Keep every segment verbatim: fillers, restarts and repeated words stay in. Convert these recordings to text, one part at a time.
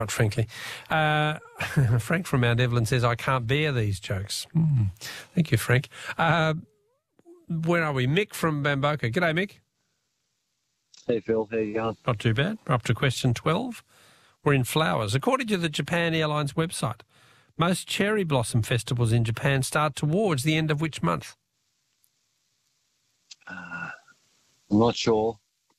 quite frankly. Uh, Frank from Mount Evelyn says, I can't bear these jokes. Mm. Thank you, Frank. Uh, where are we? Mick from Bamboka. G'day, Mick. Hey, Phil. How you going? Not too bad. We're up to question twelve. We're in flowers. According to the Japan Airlines website, most cherry blossom festivals in Japan start towards the end of which month? Uh, I'm not sure.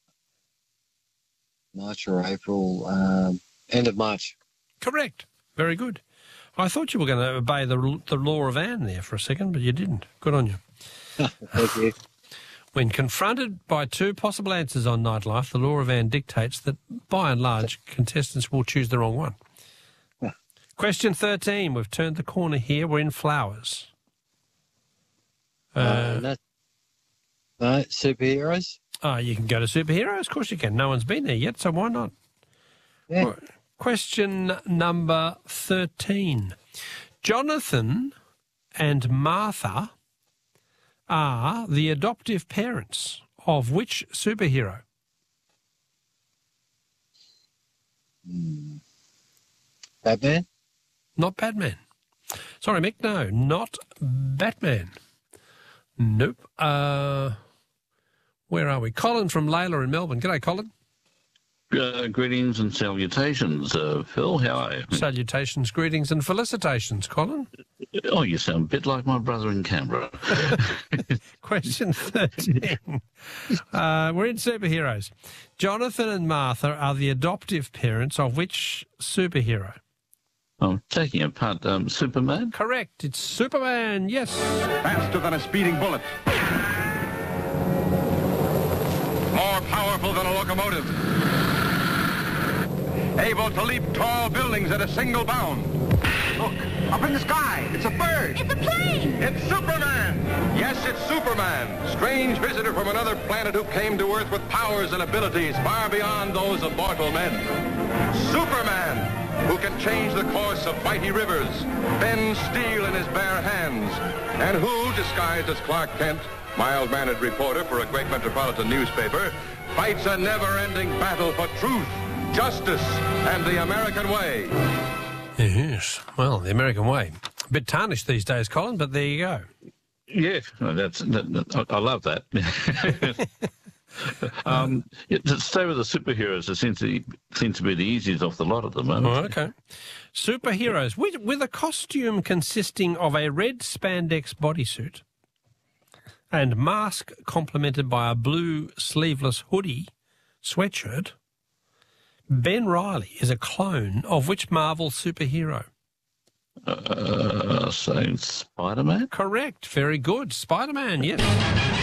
March or April. Um, end of March. Correct. Very good. I thought you were going to obey the, the law of Anne there for a second, but you didn't. Good on you. Thank you. When confronted by two possible answers on Nightlife, the law of Anne dictates that, by and large, contestants will choose the wrong one. Question thirteen. We've turned the corner here. We're in flowers. Uh, uh, no, no, superheroes? Oh, you can go to superheroes? Of course you can. No one's been there yet, so why not? Yeah. Well, question number thirteen. Jonathan and Martha are the adoptive parents of which superhero? Hmm. Batman? Not Batman. Sorry, Mick, no, not Batman. Nope. Uh, where are we? Colin from Layla in Melbourne. G'day, Colin. Uh, greetings and salutations, uh, Phil. How are you? Salutations, greetings and felicitations, Colin. Oh, you sound a bit like my brother in Canberra. Question thirteen. Uh, we're in superheroes. Jonathan and Martha are the adoptive parents of which superhero? I'm taking apart um, Superman. Correct. It's Superman, yes. Faster than a speeding bullet. More powerful than a locomotive. Able to leap tall buildings at a single bound. Look, up in the sky. It's a bird. It's a plane. It's Superman. Yes, it's Superman. Strange visitor from another planet who came to Earth with powers and abilities far beyond those of mortal men. Superman, who can change the course of mighty rivers, bend steel in his bare hands, and who, disguised as Clark Kent, mild-mannered reporter for a great metropolitan newspaper, fights a never-ending battle for truth, justice, and the American way. Yes, well, the American way. A bit tarnished these days, Colin, but there you go. Yeah, no, that's that, that, I love that. um, yeah, to stay with the superheroes, it seems to, seems to be the easiest off the lot at the moment. Oh, okay. Superheroes, with, with a costume consisting of a red spandex bodysuit and mask complemented by a blue sleeveless hoodie sweatshirt, Ben Reilly is a clone of which Marvel superhero? Uh, so Spider-Man? Correct. Very good. Spider-Man, yes.